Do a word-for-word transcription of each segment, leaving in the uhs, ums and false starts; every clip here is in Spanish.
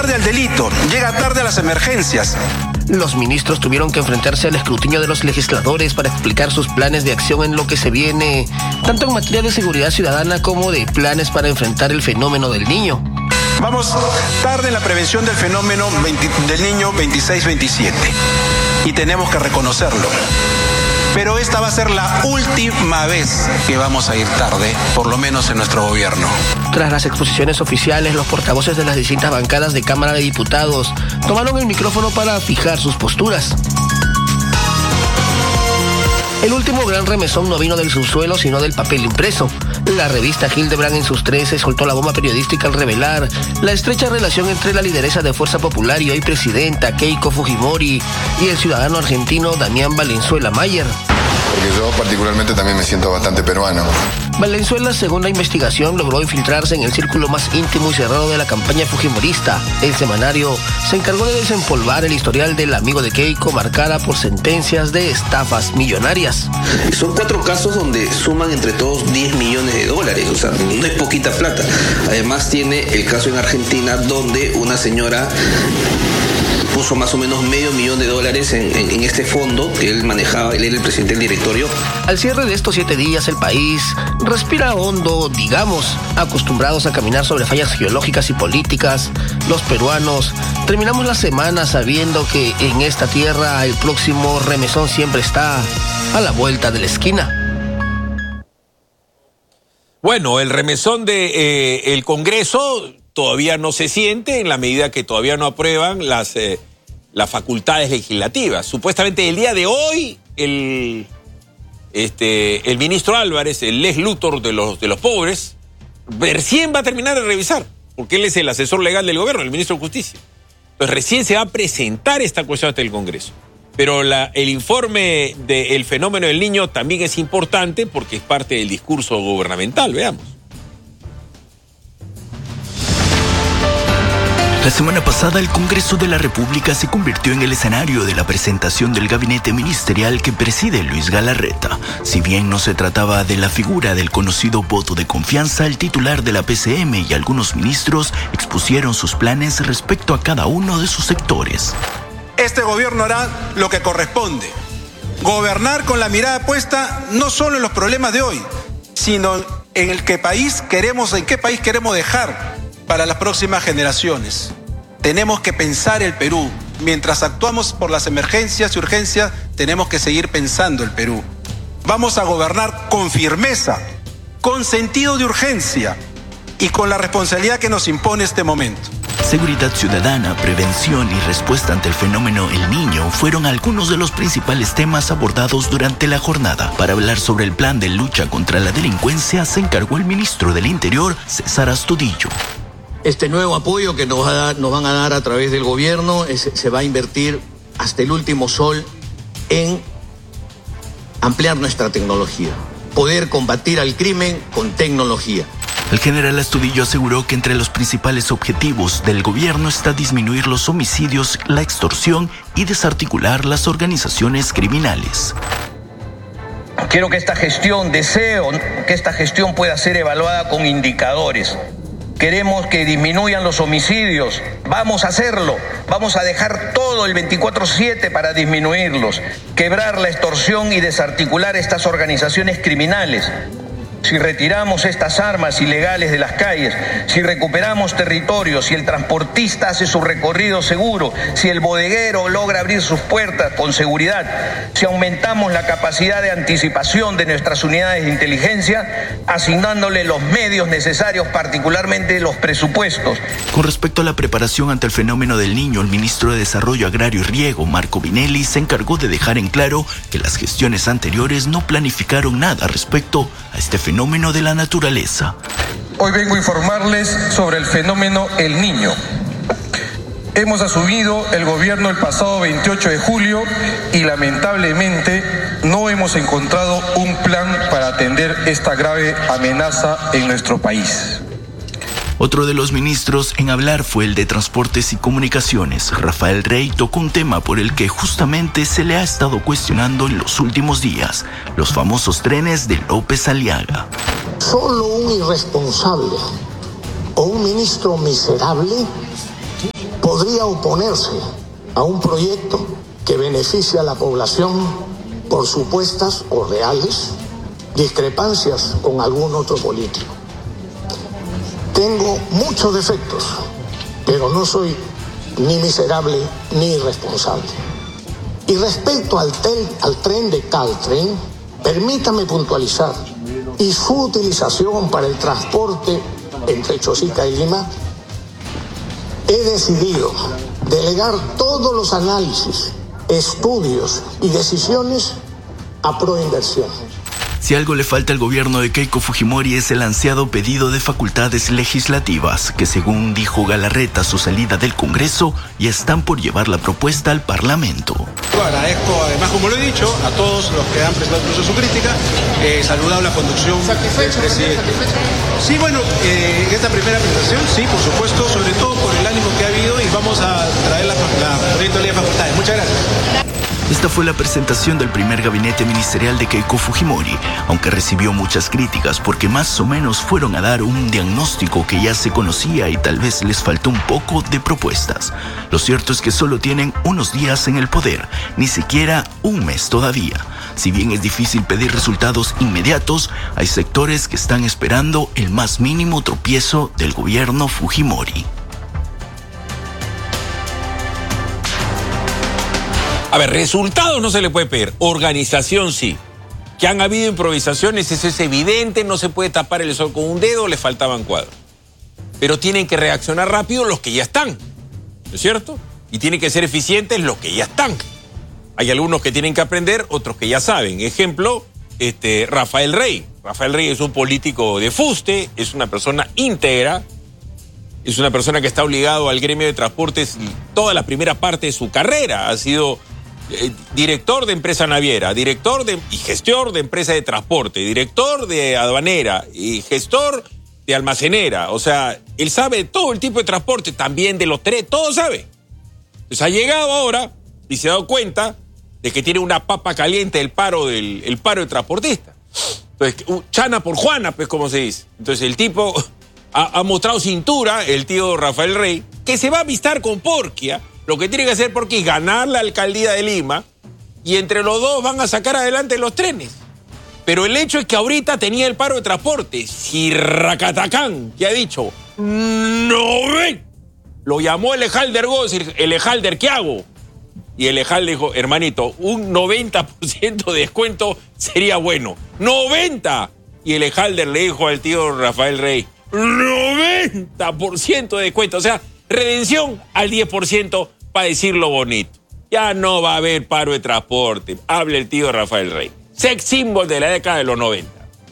tarde al delito, llega tarde a las emergencias. Los ministros tuvieron que enfrentarse al escrutinio de los legisladores para explicar sus planes de acción en lo que se viene, tanto en materia de seguridad ciudadana como de planes para enfrentar el fenómeno del niño. Vamos tarde en la prevención del fenómeno veinte, del niño veintiséis veintisiete y tenemos que reconocerlo. Pero esta va a ser la última vez que vamos a ir tarde, por lo menos en nuestro gobierno. Tras las exposiciones oficiales, los portavoces de las distintas bancadas de Cámara de Diputados tomaron el micrófono para fijar sus posturas. El último gran remesón no vino del subsuelo, sino del papel impreso. La revista Hildebrand en sus trece soltó la bomba periodística al revelar la estrecha relación entre la lideresa de Fuerza Popular y hoy presidenta Keiko Fujimori y el ciudadano argentino Damián Valenzuela Mayer. Porque yo particularmente también me siento bastante peruano. Valenzuela, según la investigación, logró infiltrarse en el círculo más íntimo y cerrado de la campaña fujimorista. El semanario se encargó de desempolvar el historial del amigo de Keiko, marcada por sentencias de estafas millonarias. Son cuatro casos donde suman entre todos diez millones de dólares, o sea, no es poquita plata. Además tiene el caso en Argentina donde una señora puso más o menos medio millón de dólares en, en, en este fondo que él manejaba, él era el presidente del directorio. Al cierre de estos siete días, el país respira hondo, digamos, acostumbrados a caminar sobre fallas geológicas y políticas. Los peruanos terminamos la semana sabiendo que en esta tierra el próximo remesón siempre está a la vuelta de la esquina. Bueno, el remesón de eh, el Congreso todavía no se siente en la medida que todavía no aprueban las, eh, las facultades legislativas. Supuestamente el día de hoy, el, este, el ministro Álvarez, el Lex Luthor de los, de los pobres, recién va a terminar de revisar, porque él es el asesor legal del gobierno, el ministro de Justicia. Entonces recién se va a presentar esta cuestión ante el Congreso. Pero la, el informe del fenómeno del niño también es importante porque es parte del discurso gubernamental, veamos. La semana pasada, el Congreso de la República se convirtió en el escenario de la presentación del gabinete ministerial que preside Luis Galarreta. Si bien no se trataba de la figura del conocido voto de confianza, el titular de la P C M y algunos ministros expusieron sus planes respecto a cada uno de sus sectores. Este gobierno hará lo que corresponde. Gobernar con la mirada puesta no solo en los problemas de hoy, sino en el que país queremos, en qué país queremos dejar para las próximas generaciones. Tenemos que pensar el Perú. Mientras actuamos por las emergencias y urgencias, tenemos que seguir pensando el Perú. Vamos a gobernar con firmeza, con sentido de urgencia y con la responsabilidad que nos impone este momento. Seguridad ciudadana, prevención y respuesta ante el fenómeno El Niño fueron algunos de los principales temas abordados durante la jornada. Para hablar sobre el plan de lucha contra la delincuencia, se encargó el ministro del Interior, César Astudillo. Este nuevo apoyo que nos, va a dar, nos van a dar a través del gobierno es, se va a invertir hasta el último sol en ampliar nuestra tecnología, poder combatir al crimen con tecnología. El general Astudillo aseguró que entre los principales objetivos del gobierno está disminuir los homicidios, la extorsión y desarticular las organizaciones criminales. Quiero que esta gestión, deseo que esta gestión pueda ser evaluada con indicadores. Queremos que disminuyan los homicidios, vamos a hacerlo, vamos a dejar todo el veinticuatro siete para disminuirlos, quebrar la extorsión y desarticular estas organizaciones criminales. Si retiramos estas armas ilegales de las calles, si recuperamos territorios, si el transportista hace su recorrido seguro, si el bodeguero logra abrir sus puertas con seguridad, si aumentamos la capacidad de anticipación de nuestras unidades de inteligencia, asignándole los medios necesarios, particularmente los presupuestos. Con respecto a la preparación ante el fenómeno del niño, el ministro de Desarrollo Agrario y Riego, Marco Vinelli, se encargó de dejar en claro que las gestiones anteriores no planificaron nada respecto a este fenómeno. fenómeno de la naturaleza. Hoy vengo a informarles sobre el fenómeno El Niño. Hemos asumido el gobierno el pasado veintiocho de julio y lamentablemente no hemos encontrado un plan para atender esta grave amenaza en nuestro país. Otro de los ministros en hablar fue el de Transportes y Comunicaciones. Rafael Rey tocó un tema por el que justamente se le ha estado cuestionando en los últimos días: los famosos trenes de López Aliaga. Solo un irresponsable o un ministro miserable podría oponerse a un proyecto que beneficie a la población por supuestas o reales discrepancias con algún otro político. Tengo muchos defectos, pero no soy ni miserable ni irresponsable. Y respecto al, tel, al tren de Caltren, permítame puntualizar, y su utilización para el transporte entre Chosica y Lima, he decidido delegar todos los análisis, estudios y decisiones a Proinversión. Si algo le falta al gobierno de Keiko Fujimori es el ansiado pedido de facultades legislativas, que según dijo Galarreta a su salida del Congreso, ya están por llevar la propuesta al Parlamento. Agradezco además, como lo he dicho, a todos los que han prestado incluso su crítica, eh, saludado la conducción del presidente. Sí, bueno, eh, esta primera presentación, sí, por supuesto, sobre todo por el ánimo que ha habido, y vamos a traer la, la proyecto de ley de facultades. Muchas gracias. Esta fue la presentación del primer gabinete ministerial de Keiko Fujimori, aunque recibió muchas críticas porque más o menos fueron a dar un diagnóstico que ya se conocía y tal vez les faltó un poco de propuestas. Lo cierto es que solo tienen unos días en el poder, ni siquiera un mes todavía. Si bien es difícil pedir resultados inmediatos, hay sectores que están esperando el más mínimo tropiezo del gobierno Fujimori. A ver, resultados no se le puede pedir, organización sí. Que han habido improvisaciones, eso es evidente, no se puede tapar el sol con un dedo, le faltaban cuadros. Pero tienen que reaccionar rápido los que ya están, ¿no es cierto? Y tienen que ser eficientes los que ya están. Hay algunos que tienen que aprender, otros que ya saben. Ejemplo, este, Rafael Rey. Rafael Rey es un político de fuste, es una persona íntegra, es una persona que está obligado al gremio de transportes toda la primera parte de su carrera. Ha sido eh, director de empresa naviera, director de, y gestor de empresa de transporte, director de aduanera y gestor de almacenera. O sea, él sabe todo el tipo de transporte, también de los tres, todo sabe. Entonces ha llegado ahora y se ha dado cuenta de que tiene una papa caliente el paro del el paro de transportista. Entonces, chana por Juana, pues como se dice. Entonces el tipo ha, ha mostrado cintura, el tío Rafael Rey, que se va a avistar con Porquia. Lo que tiene que hacer Porquia es ganar la alcaldía de Lima y entre los dos van a sacar adelante los trenes. Pero el hecho es que ahorita tenía el paro de transporte. Si Racatacán, que ha dicho, no ven, lo llamó el Ejalder Gómez, el Ejalder, ¿qué hago? Y el Ejalder dijo, hermanito, un noventa por ciento de descuento sería bueno. ¡noventa! Y el Ejalder le dijo al tío Rafael Rey, noventa por ciento de descuento. O sea, redención al diez por ciento para decirlo bonito. Ya no va a haber paro de transporte. Habla el tío Rafael Rey. Sex symbol de la década de los noventa.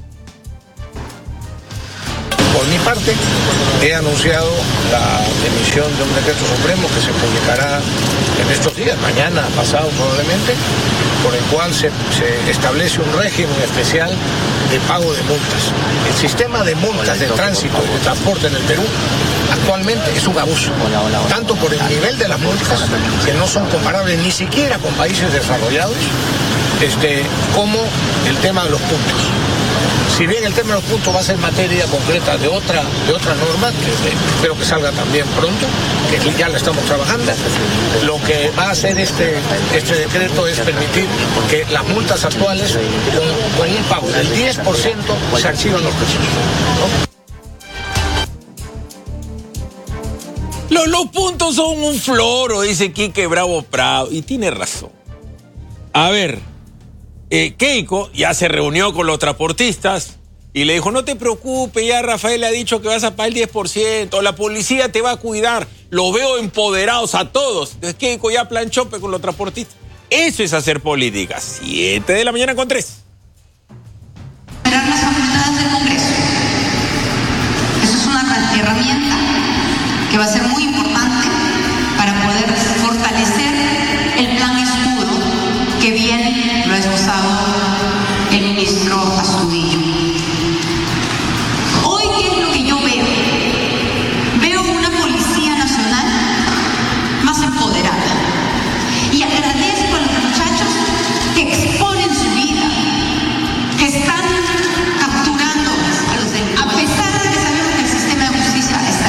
Por mi parte, he anunciado la emisión de un decreto supremo que se publicará en estos días, mañana, pasado probablemente, por el cual se, se establece un régimen especial de pago de multas. El sistema de multas de tránsito y de transporte en el Perú actualmente es un abuso, tanto por el nivel de las multas, que no son comparables ni siquiera con países desarrollados, este, como el tema de los puntos. Si bien el tema de los puntos va a ser materia concreta de otra, de otra norma, que espero que salga también pronto, que ya la estamos trabajando, lo que va a hacer este, este decreto es permitir que las multas actuales, con, con un pago del diez por ciento, se archivan los precios, ¿no? Los, los puntos son un floro, dice Quique Bravo Prado, y tiene razón. A ver, eh, Keiko ya se reunió con los transportistas y le dijo, no te preocupes, ya Rafael le ha dicho que vas a pagar el diez por ciento, la policía te va a cuidar, los veo empoderados a todos. Entonces Keiko ya planchó con los transportistas. Eso es hacer política. siete de la mañana con tres. Esperar las facultades del Congreso. Eso es una herramienta que va a ser muy importante para poder fortalecer el plan escudo que bien lo ha esbozado el ministro Astudillo. Hoy, ¿qué es lo que yo veo? Veo una Policía Nacional más empoderada y agradezco a los muchachos que exponen su vida, que están capturando a los delincuentes, a pesar de que sabemos que el sistema de justicia está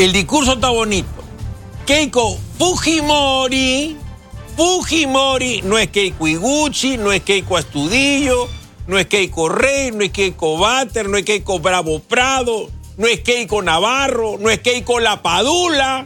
El discurso está bonito. Keiko Fujimori, Fujimori, no es Keiko Iguchi, no es Keiko Astudillo, no es Keiko Rey, no es Keiko Bater, no es Keiko Bravo Prado, no es Keiko Navarro, no es Keiko Lapadula.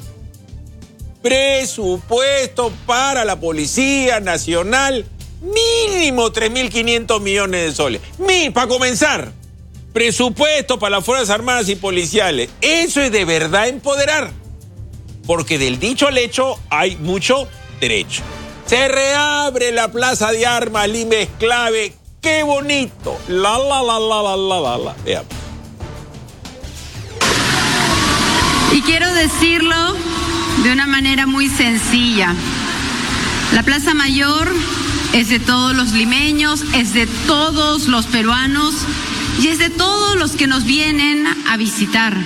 Presupuesto para la Policía Nacional, mínimo tres mil quinientos millones de soles. Mi, para comenzar, presupuesto para las Fuerzas Armadas y Policiales. Eso es de verdad empoderar. Porque del dicho al hecho hay mucho trecho. Se reabre la Plaza de Armas, Lima es clave. ¡Qué bonito! La, la, la, la, la, la, la, la. Veamos. Y quiero decirlo de una manera muy sencilla. La Plaza Mayor es de todos los limeños, es de todos los peruanos y es de todos los que nos vienen a visitar.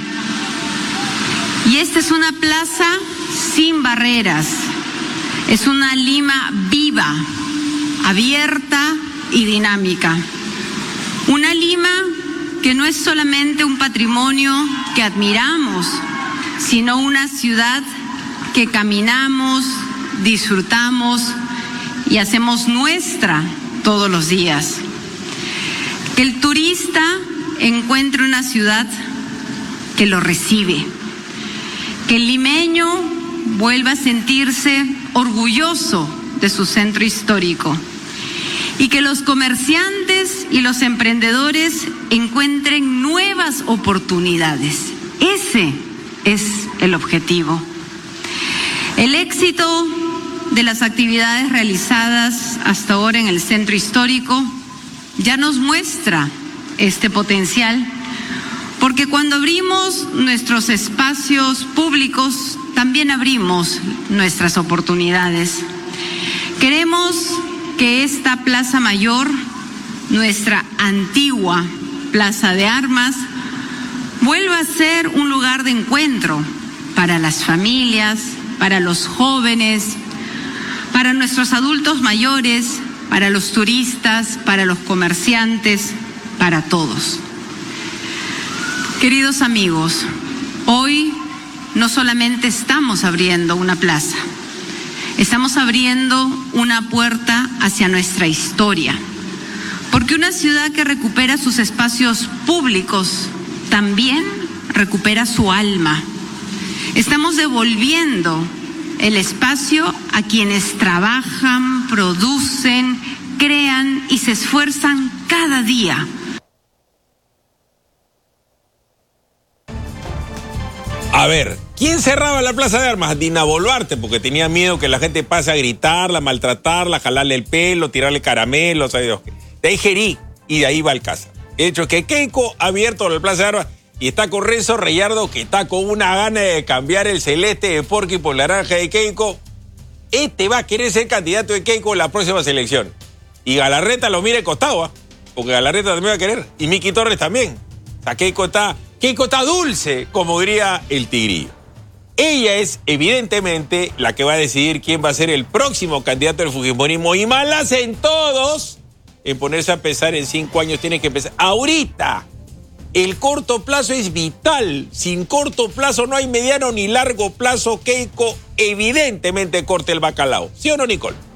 Y esta es una plaza sin barreras. Es una Lima viva, abierta y dinámica. Una Lima que no es solamente un patrimonio que admiramos, sino una ciudad que caminamos, disfrutamos y hacemos nuestra todos los días. Que el turista encuentre una ciudad que lo recibe. Que el limeño vuelva a sentirse orgulloso de su centro histórico. Y que los comerciantes y los emprendedores encuentren nuevas oportunidades. Ese es el objetivo. El éxito de las actividades realizadas hasta ahora en el centro histórico ya nos muestra este potencial, porque cuando abrimos nuestros espacios públicos, también abrimos nuestras oportunidades. Queremos que esta Plaza Mayor, nuestra antigua Plaza de Armas, vuelva a ser un lugar de encuentro para las familias, para los jóvenes, para nuestros adultos mayores, para los turistas, para los comerciantes, para todos. Queridos amigos, hoy no solamente estamos abriendo una plaza, estamos abriendo una puerta hacia nuestra historia, porque una ciudad que recupera sus espacios públicos también recupera su alma. Estamos devolviendo el espacio a quienes trabajan, producen, crean y se esfuerzan cada día. A ver, ¿quién cerraba la Plaza de Armas? Dina Boluarte, porque tenía miedo que la gente pase a gritarla, maltratarla, jalarle el pelo, tirarle caramelos, ¿sabes? De ahí Gerí y de ahí Balcázar. De hecho, que Keiko ha abierto la Plaza de Armas y está con Renzo Reyardo, que está con una gana de cambiar el celeste de Porky por la naranja de Keiko. Este va a querer ser candidato de Keiko en la próxima elección. Y Galarreta lo mira de costado, ¿eh? Porque Galarreta también va a querer. Y Miki Torres también. O sea, Keiko está... Keiko está dulce, como diría el tigrillo. Ella es evidentemente la que va a decidir quién va a ser el próximo candidato del fujimorismo. Y mal hacen todos en ponerse a pensar en cinco años. Tienen que empezar ahorita. El corto plazo es vital. Sin corto plazo no hay mediano ni largo plazo. Keiko evidentemente corta el bacalao. ¿Sí o no, Nicole?